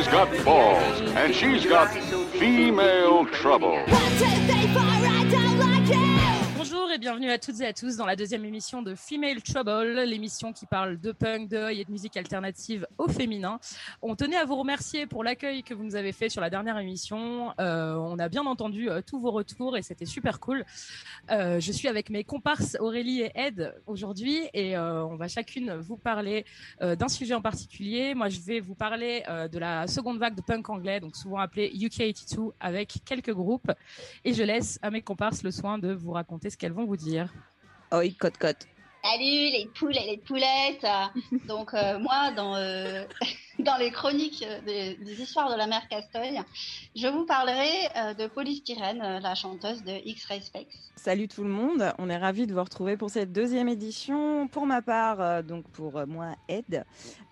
She's got balls, and she's got female trouble. Bonjour et bienvenue à toutes et à tous dans la deuxième émission de Female Trouble, l'émission qui parle de punk, de oi et de musique alternative au féminin. On tenait à vous remercier pour l'accueil que vous nous avez fait sur la dernière émission. On a bien entendu tous vos retours et c'était super cool. Je suis avec mes comparses Aurélie et Ed aujourd'hui et on va chacune vous parler d'un sujet en particulier. Moi, je vais vous parler de la seconde vague de punk anglais, donc souvent appelée UK82, avec quelques groupes. Et je laisse à mes comparses le soin de vous raconter ce qu'elles vont vous dire. Oi, cote. Salut les poules et les poulettes. Donc moi, dans les chroniques des histoires de la mère Castoy, je vous parlerai de Polystyrène, la chanteuse de X-Ray Spex. Salut tout le monde, on est ravis de vous retrouver pour cette deuxième édition. Pour ma part, donc pour moi, Ed,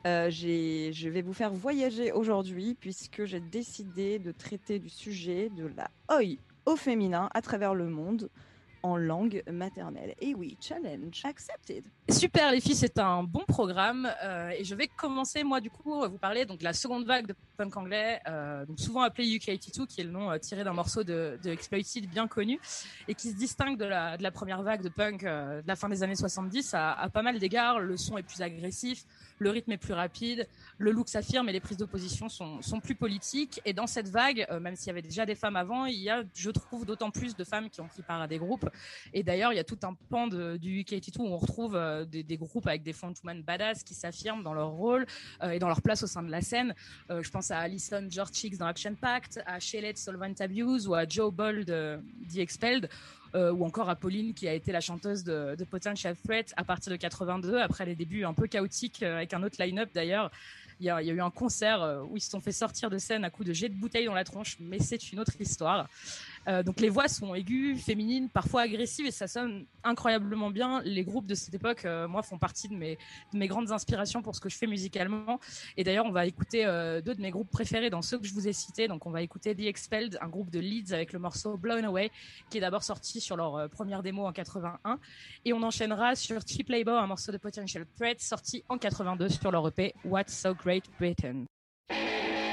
je vais vous faire voyager aujourd'hui puisque j'ai décidé de traiter du sujet de la oi au féminin à travers le monde, en langue maternelle. Et oui, challenge accepted. Super les filles, c'est un bon programme et je vais commencer moi du coup vous parler donc de la seconde vague de punk anglais, donc souvent appelée UK82, qui est le nom tiré d'un morceau de Exploited bien connu et qui se distingue de la première vague de punk de la fin des années 70 à pas mal d'égards. Le son est plus agressif, le rythme est plus rapide, le look s'affirme et les prises de position sont plus politiques. Et dans cette vague, même s'il y avait déjà des femmes avant, il y a, je trouve, d'autant plus de femmes qui ont pris part à des groupes. Et d'ailleurs, il y a tout un pan du UK82 où on retrouve des groupes avec des frontwomen badass qui s'affirment dans leur rôle et dans leur place au sein de la scène. Je pense à Alison George Cheeks dans Action Pact, à Shayla de Solvent Abuse ou à Joe Ball de The Expelled. Ou encore à Pauline qui a été la chanteuse de Potential Threat à partir de 82, après les débuts un peu chaotiques avec un autre line-up d'ailleurs. Il y a eu un concert où ils se sont fait sortir de scène à coups de jets de bouteilles dans la tronche, mais c'est une autre histoire. Donc les voix sont aiguës, féminines, parfois agressives et ça sonne incroyablement bien. Les groupes de cette époque, moi, font partie de mes grandes inspirations pour ce que je fais musicalement. Et d'ailleurs, on va écouter deux de mes groupes préférés dans ceux que je vous ai cités. Donc on va écouter The Expelled, un groupe de Leeds avec le morceau Blown Away, qui est d'abord sorti sur leur première démo en 81. Et on enchaînera sur Cheap Labour, un morceau de Potential Threat sorti en 82 sur leur EP What's So Great Britain.